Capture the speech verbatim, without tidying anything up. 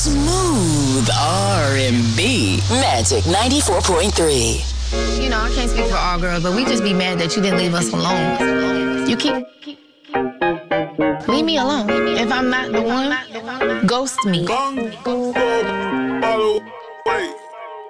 Smooth R and B. Magic ninety-four point three. You know, I can't speak for all girls, but we just be mad that you didn't leave us alone. You keep... Leave me alone. If I'm not the one, ghost me. Bang, boom, boom, all the way.